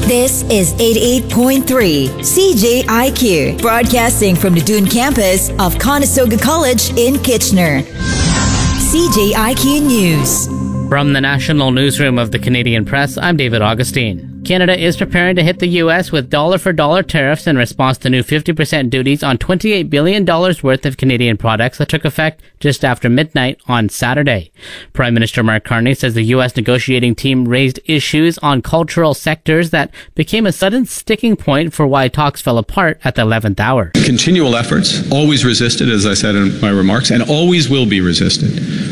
This is 88.3 CJIQ, broadcasting from the Dune campus of Conestoga College in Kitchener. CJIQ News. From the National Newsroom of the Canadian Press, I'm David Augustine. Canada is preparing to hit the U.S. with dollar-for-dollar tariffs in response to new 50% duties on $28 billion worth of Canadian products that took effect just after midnight on Saturday. Prime Minister Mark Carney says the U.S. negotiating team raised issues on cultural sectors that became a sudden sticking point for why talks fell apart at the 11th hour. Continual efforts, always resisted, as I said in my remarks, and always will be resisted.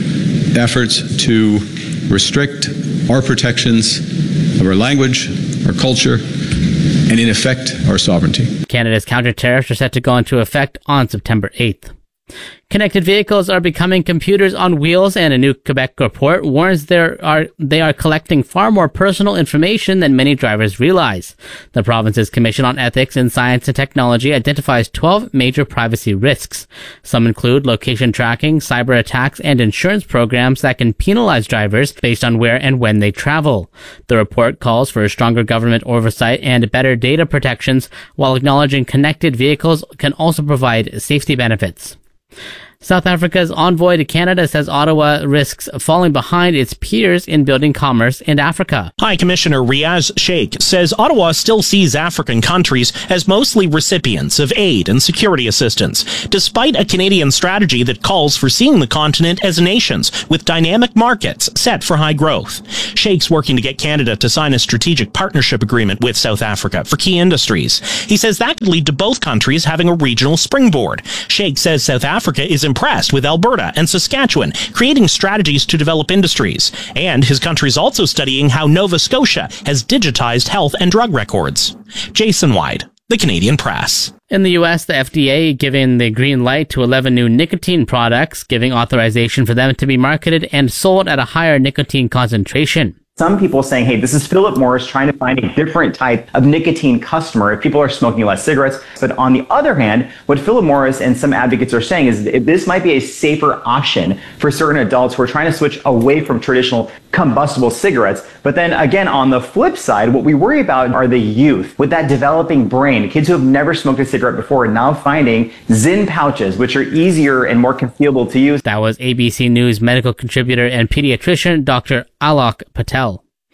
Efforts to restrict our protections of our language, our culture, and in effect, our sovereignty. Canada's counter-tariffs are set to go into effect on September 8th. Connected vehicles are becoming computers on wheels, and a new Quebec report warns they are collecting far more personal information than many drivers realize. The province's Commission on Ethics in Science and Technology identifies 12 major privacy risks. Some include location tracking, cyber attacks, and insurance programs that can penalize drivers based on where and when they travel. The report calls for stronger government oversight and better data protections, while acknowledging connected vehicles can also provide safety benefits. South Africa's envoy to Canada says Ottawa risks falling behind its peers in building commerce in Africa. High Commissioner Riaz Sheikh says Ottawa still sees African countries as mostly recipients of aid and security assistance, despite a Canadian strategy that calls for seeing the continent as nations with dynamic markets set for high growth. Sheikh's working to get Canada to sign a strategic partnership agreement with South Africa for key industries. He says that could lead to both countries having a regional springboard. Sheikh says South Africa is impressed with Alberta and Saskatchewan creating strategies to develop industries, and his country's also studying how Nova Scotia has digitized health and drug records. Jason Wyde, The Canadian Press. In the U.S., the FDA giving the green light to 11 new nicotine products, giving authorization for them to be marketed and sold at a higher nicotine concentration. Some people saying, hey, this is Philip Morris trying to find a different type of nicotine customer if people are smoking less cigarettes. But on the other hand, what Philip Morris and some advocates are saying is this might be a safer option for certain adults who are trying to switch away from traditional combustible cigarettes. But then again, on the flip side, what we worry about are the youth with that developing brain, kids who have never smoked a cigarette before and now finding Zyn pouches, which are easier and more concealable to use. That was ABC News medical contributor and pediatrician Dr. Alok Patel.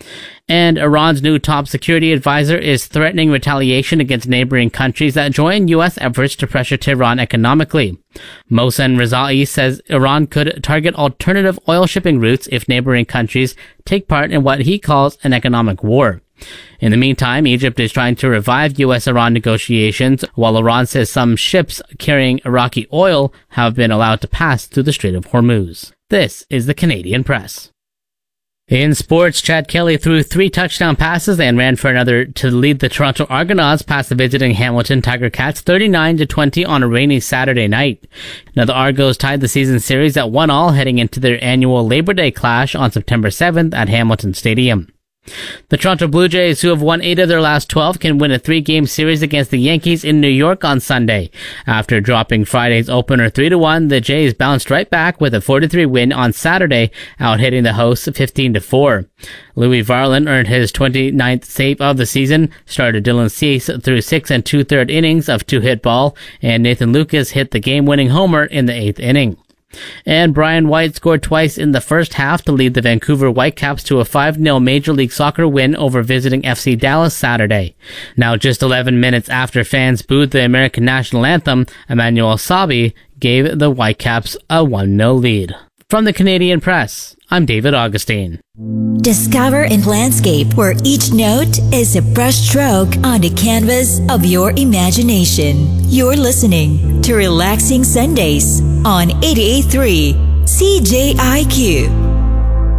And Iran's new top security advisor is threatening retaliation against neighboring countries that join U.S. efforts to pressure Tehran economically. Mohsen Rezaei says Iran could target alternative oil shipping routes if neighboring countries take part in what he calls an economic war. In the meantime, Egypt is trying to revive U.S.-Iran negotiations, while Iran says some ships carrying Iraqi oil have been allowed to pass through the Strait of Hormuz. This is the Canadian Press. In sports, Chad Kelly threw 3 touchdown passes and ran for another to lead the Toronto Argonauts past the visiting Hamilton Tiger Cats 39-20 on a rainy Saturday night. Now the Argos tied the season series at 1-1 heading into their annual Labor Day clash on September 7th at Hamilton Stadium. The Toronto Blue Jays, who have won 8 of their last 12, can win a 3-game series against the Yankees in New York on Sunday. After dropping Friday's opener 3-1, the Jays bounced right back with a 4-3 win on Saturday, out-hitting the hosts 15-4. Louis Varland earned his 29th save of the season, starter Dylan Cease threw 6 2/3 innings of 2-hit ball, and Nathan Lucas hit the game-winning homer in the 8th inning. And Brian White scored twice in the first half to lead the Vancouver Whitecaps to a 5-0 Major League Soccer win over visiting FC Dallas Saturday. Now, just 11 minutes after fans booed the American national anthem, Emmanuel Sabi gave the Whitecaps a 1-0 lead. From the Canadian Press, I'm David Augustine. Discover in landscape where each note is a brushstroke on the canvas of your imagination. You're listening to Relaxing Sundays on 88.3 CJIQ.